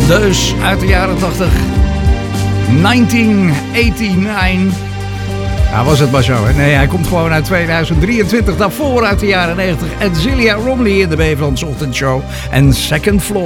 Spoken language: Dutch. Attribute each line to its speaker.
Speaker 1: Dus uit de jaren 80. 1989. Nou, was het maar zo, hè? Nee, hij komt gewoon uit 2023. Daarvoor uit de jaren 90. En Celia Romley in de Beverland's Ochtendshow. En Second Floor.